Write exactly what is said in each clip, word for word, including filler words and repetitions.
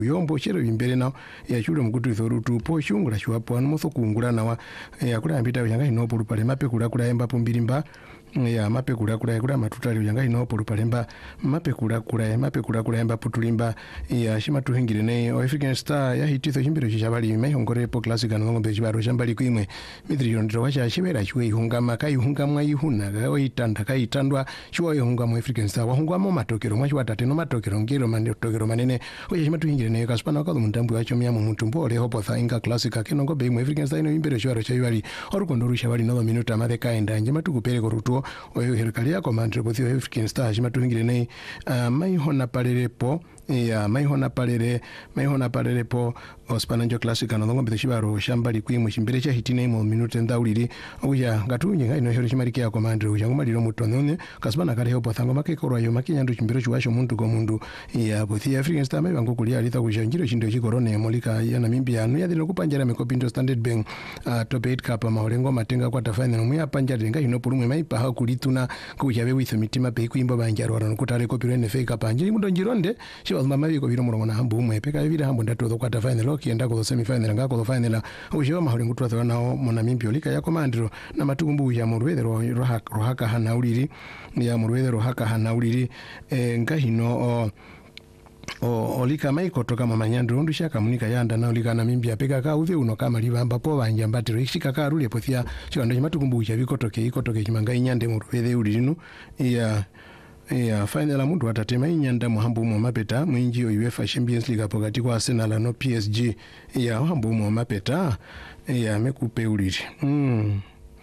yombo chero imbere na ya chule mkutu thoru tu po shungula shwapo anu moso kungula na wa ya kula ambita yanga inopulu pale mape kula kula emba pumbirimba ya mape kula kula kula matutali yanga inopulu pale mba mape kula kula mape kula kula emba putulimba ya shima tuhingire ne African Star ya hititho chimbiro chishabali mehongore po classic no ngombe chibaro shambali kwimwe midri yondro wacha chibera chwe ihungama kai hungamwa ihuna ga itanda kai itandwa chwa ihungama African Star wahungama matokero mwachi watate no matokero ngiro mande tokero manene oye shima tuhingire ne kaspana kwa mundambu wacho mya mutumbo ole hopo thainga classic akeno ngobe imwe African Star no imbiro chwaro chayali orukondo rushabali no minuta made kaenda nje matukupere koruto oyo herikali yako mandre bothi African Star shima tuhingire ne uh, mai hona palerepo ya mai hona palere mai hona palere po ospananjo classic no ngombe chibaro shambali kwimwe chimbere cha hitine mo minute ndauliri uya ngatunye ngai no hero chimariki yako mandre uya ngomaliro mutonone kasbana kale hopo thango makekoro ayo makinyando chimbere chuwasho muntu ko mundu ya bothi African Star mai bango kulia alita kujanjiro chindo chikorone molika ya Namibia anu yadino kupanjara mekopindo Standard Bank uh, top eight kapa maolengo matenga kwa tafanya no muya panjara ngai no pulumwe mai pa hakulituna kujabe with mitima pe kuimba banjaro ran kutale kopiro ne fake panjiri mundo njironde shiwa mama biko biro murongo na hambu umwe peka bira hambu ndatozo kwa tafanya loki enda ko semi final ngako ko final ujewa maholi ngutwa nao mona mimpi lika ya komandiro na matukumbu ya murwedero rohaka hanauliri ya murwedero haka hanauliri e, ngahino o o olika maiko toka mama nyando ndusha kamunika yanda na olika na mimbi apeka ka uve uno kama libamba po banja mbatiro ishika ka rule pothia chikando chimatukumbu cha bikotoke ikotoke chimanga inyande murwedhe ulinu ya ya final mundu atatema inyanda muhambu mu mapeta mwinji UEFA Champions League pokati kwa Arsenal no P S G ya hambu mu mapeta ya mekupe uliri mm.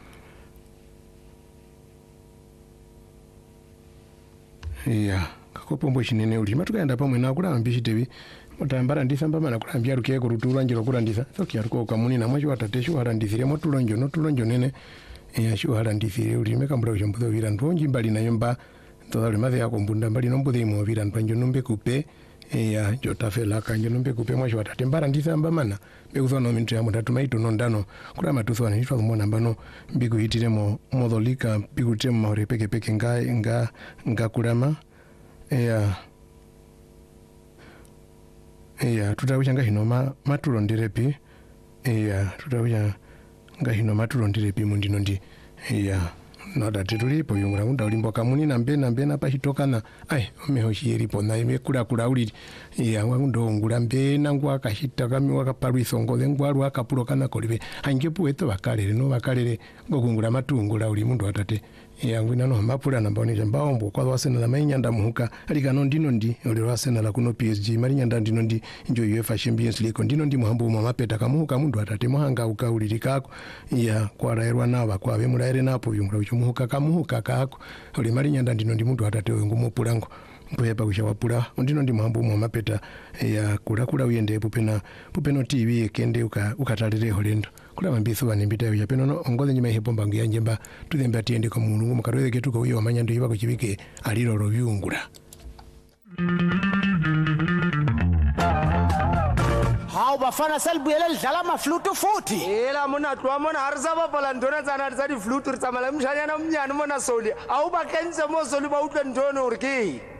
ya kakopombo chinene uli matukaenda pamwe na kula ambishi tevi mutambara ndisamba mana kula ambia ruke ko rutula njiro kula ndisa toki aruko kamuni na mwacho atateshu arandithire motulonjo no tulonjo nene ya shu arandithire uli mekambura kushambudho vira ndonji mbali na yomba todale madhe yako mbunda mbali nombudhe imo vira ndwanjo nombe kupe ya jotafela kanjo nombe kupe mwacho atatembara ndisamba mana bekuzono mintu ya mutatu maito nondano kula matuthu anishwa kumona mbano mbiku hitire mo modolika mbiku temo mahore peke peke nga nga nga kulama ya ya tutawucha ngahino ma matulondere pi ya tutawucha ngahino matulondere pi mundino ndi ya nada tulipo yungura unda ulimbo kamuni na mbena mbena pa hitokana ai meho shiripo na imekula kula uli ya wando ngura mbena ngwa kashita kami wakaparu isongo ngwaru akapulo kana kolibe angepu eto bakalere no bakalere ngokungura matungula uli mundu atate ya ngwina no mapula na mbone jambao kwa wasena la mainyanda muhuka alika no ndino ndi ole wasena la kuno P S G mari nyanda ndino ndi njo UEFA Champions League ndino ndi muhambu mu mapeta kamuhuka mundu atate muhanga ukaulirikako ya kwa raerwa naba kwa be mulaire napo yungura muhuka kamuhuka kako ole mari nyanda ndino ndi mundu atate ngumu pulango mpepa kushawapula ndino ndi muhambu mu mapeta ya kula kula uyende pupena pupeno T V kende uka ukatalire holendo kula mambiso banimbita ya peno no ongoze nyima hepo mbangu ya njemba tudembe atiende ko mungu mukarweze ketu ko uyo amanyando yiba ko kibike aliro robyungura Hau bafana selbuyele lidlala amaflutu futhi yela mona twa mona harisaba pala ndona tsana tsadi flutu ritsamala mshanya na mnyana mona soli au ba kenze mo soli ba utlwe ndono urki